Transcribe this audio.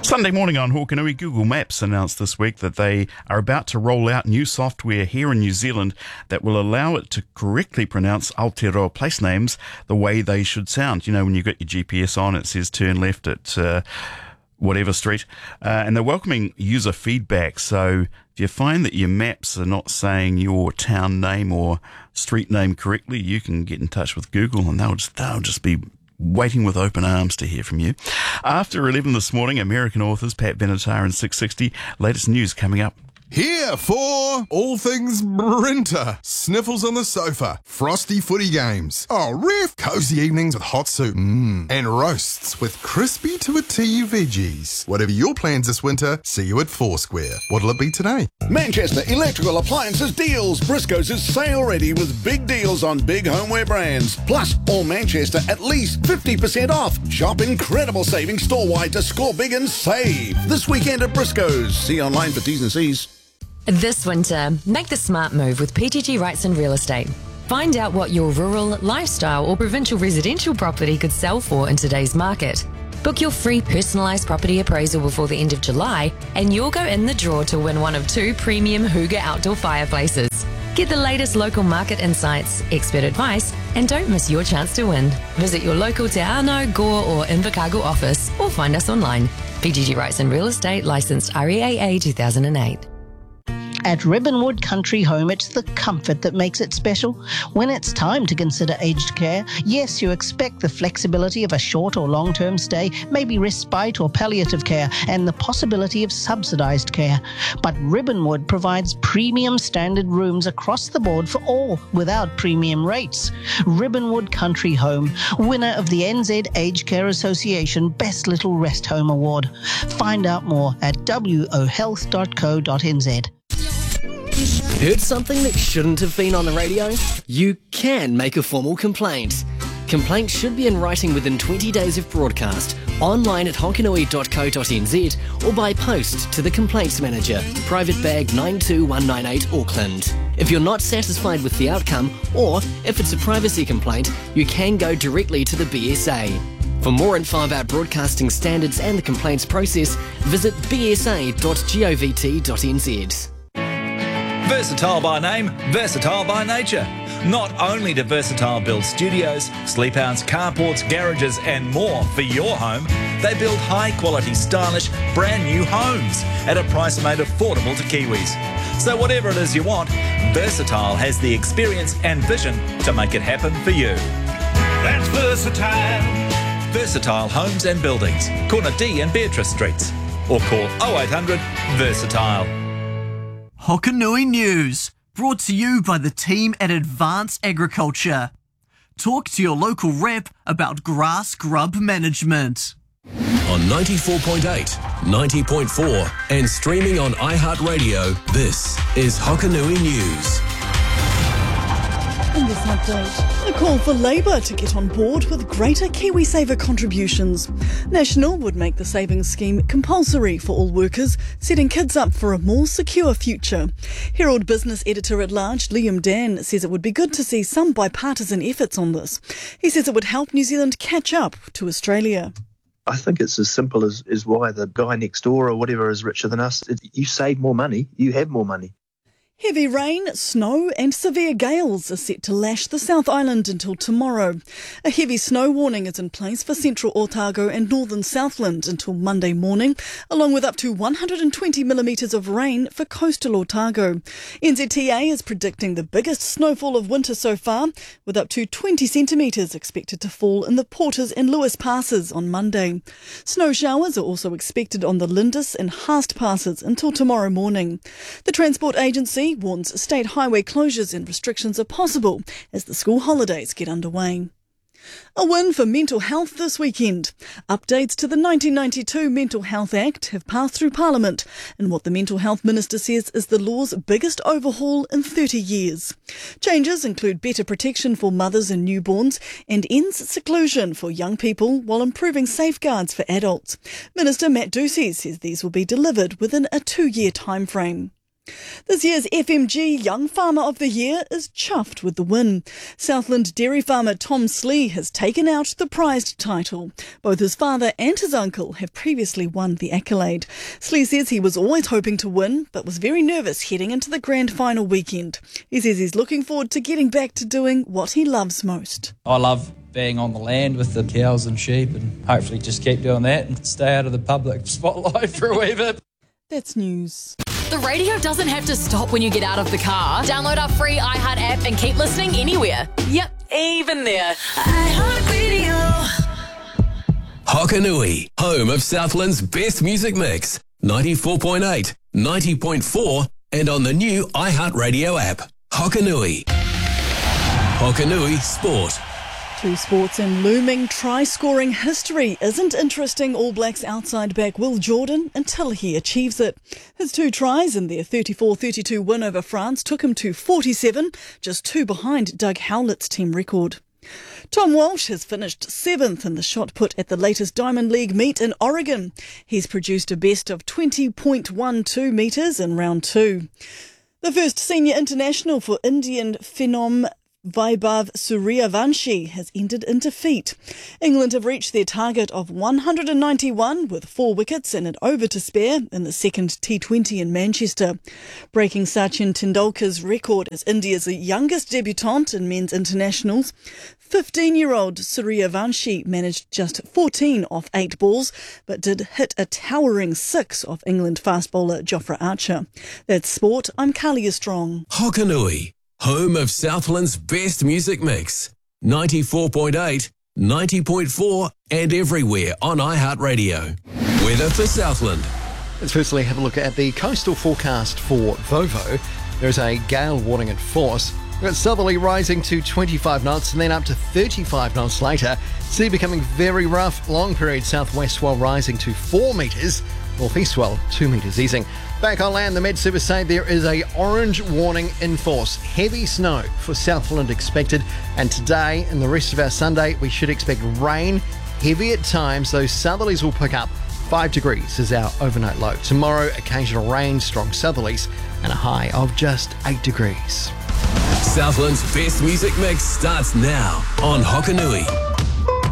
Sunday morning on Hokanui, Google Maps announced this week that they are about to roll out new software here in New Zealand that will allow it to correctly pronounce Aotearoa place names the way they should sound. You know, when you got your GPS on, it says turn left at whatever street. And they're welcoming user feedback. So if you find that your maps are not saying your town name or street name correctly, you can get in touch with Google and they'll just be waiting with open arms to hear from you. After 11 this morning, American authors Pat Benatar and 660. Latest news coming up. Here for all things Brinter, sniffles on the sofa, frosty footy games, cozy evenings with hot soup, and roasts with crispy to a T veggies. Whatever your plans this winter, see you at Foursquare. What'll it be today? Manchester Electrical Appliances deals. Briscoe's is sale ready with big deals on big homeware brands. Plus, all Manchester at least 50% off. Shop incredible savings store-wide to score big and save. This weekend at Briscoe's. See online for T's and C's. This winter, make the smart move with PGG Wrightson Real Estate. Find out what your rural, lifestyle or provincial residential property could sell for in today's market. Book your free personalised property appraisal before the end of July and you'll go in the draw to win one of 2 premium Hooga outdoor fireplaces. Get the latest local market insights, expert advice and don't miss your chance to win. Visit your local Te Anau, Gore or Invercargill office or find us online. PGG Wrightson Real Estate, licensed REAA 2008. At Ribbonwood Country Home, it's the comfort that makes it special. When it's time to consider aged care, yes, you expect the flexibility of a short or long-term stay, maybe respite or palliative care, and the possibility of subsidised care. But Ribbonwood provides premium standard rooms across the board for all, without premium rates. Ribbonwood Country Home, winner of the NZ Aged Care Association Best Little Rest Home Award. Find out more at wohealth.co.nz. Heard something that shouldn't have been on the radio? You can make a formal complaint. Complaints should be in writing within 20 days of broadcast, online at hokanui.co.nz or by post to the Complaints Manager, Private Bag 92198 Auckland. If you're not satisfied with the outcome, or if it's a privacy complaint, you can go directly to the BSA. For more info about broadcasting standards and the complaints process, visit bsa.govt.nz. Versatile by name, versatile by nature. Not only do Versatile build studios, sleepouts, carports, garages and more for your home, they build high-quality, stylish, brand-new homes at a price made affordable to Kiwis. So whatever it is you want, Versatile has the experience and vision to make it happen for you. That's Versatile. Versatile Homes and Buildings, corner D and Beatrice Streets. Or call 0800 Versatile. Hokanui News, brought to you by the team at Advanced Agriculture. Talk to your local rep about grass grub management. On 94.8, 90.4 and streaming on iHeartRadio, this is Hokanui News. In this update, a call for Labour to get on board with greater KiwiSaver contributions. National would make the savings scheme compulsory for all workers, setting kids up for a more secure future. Herald Business Editor-at-Large Liam Dan says it would be good to see some bipartisan efforts on this. He says it would help New Zealand catch up to Australia. I think it's as simple as why the guy next door or whatever is richer than us. You save more money, you have more money. Heavy rain, snow and severe gales are set to lash the South Island until tomorrow. A heavy snow warning is in place for central Otago and northern Southland until Monday morning, along with up to 120 millimetres of rain for coastal Otago. NZTA is predicting the biggest snowfall of winter so far, with up to 20 centimetres expected to fall in the Porters and Lewis passes on Monday. Snow showers are also expected on the Lindis and Haast passes until tomorrow morning. The Transport Agency warns state highway closures and restrictions are possible as the school holidays get underway. A win for mental health this weekend. Updates to the 1992 Mental Health Act have passed through Parliament, and what the Mental Health Minister says is the law's biggest overhaul in 30 years. Changes include better protection for mothers and newborns and ends seclusion for young people while improving safeguards for adults. Minister Matt Ducey says these will be delivered within a 2-year timeframe. This year's FMG Young Farmer of the Year is chuffed with the win. Southland dairy farmer Tom Slee has taken out the prized title. Both his father and his uncle have previously won the accolade. Slee says he was always hoping to win, but was very nervous heading into the grand final weekend. He says he's looking forward to getting back to doing what he loves most. I love being on the land with the cows and sheep, and hopefully just keep doing that and stay out of the public spotlight for a wee bit. That's news. The radio doesn't have to stop when you get out of the car. Download our free iHeart app and keep listening anywhere. Yep, even there. iHeart Radio. Hokanui, home of Southland's best music mix. 94.8, 90.4 and on the new iHeart Radio app. Hokanui. Hokanui Sport. To sports, and looming try-scoring history isn't interesting All Blacks outside back Will Jordan until he achieves it. His 2 tries in their 34-32 win over France took him to 47, just 2 behind Doug Howlett's team record. Tom Walsh has finished 7th in the shot put at the latest Diamond League meet in Oregon. He's produced a best of 20.12 metres in round 2. The first senior international for Indian phenom Vaibhav Suryavanshi has ended in defeat. England have reached their target of 191 with 4 wickets and an over to spare in the second T20 in Manchester. Breaking Sachin Tendulkar's record as India's youngest debutant in men's internationals, 15-year-old Suryavanshi managed just 14 off 8 balls, but did hit a towering 6 off England fast bowler Jofra Archer. That's sport. I'm Kalia Strong. Hokanui, home of Southland's best music mix. 94.8, 90.4 and everywhere on iHeart Radio. Weather for Southland. Let's firstly have a look at the coastal forecast for Vovo. There's a gale warning in force. We've got southerly rising to 25 knots and then up to 35 knots later. Sea becoming very rough. Long period southwest swell rising to 4 metres. Northeast swell 2 metres easing. Back on land, the Met Service say there is a orange warning in force. Heavy snow for Southland expected. And today and the rest of our Sunday, we should expect rain, heavy at times. Those southerlies will pick up. 5 degrees is our overnight low. Tomorrow, occasional rain, strong southerlies, and a high of just 8 degrees. Southland's best music mix starts now on Hokanui.